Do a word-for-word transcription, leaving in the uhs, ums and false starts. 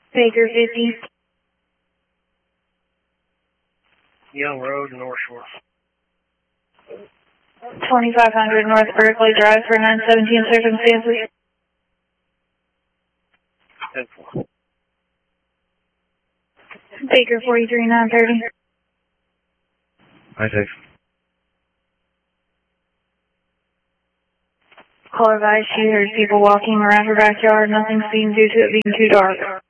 Baker fifty. Young Road, North Shore. twenty-five hundred North Berkeley Drive for nine seventeen circumstances. ten four. Baker forty-three nine thirty. I six. Caller advised she heard people walking around her backyard. Nothing seen due to it being too dark.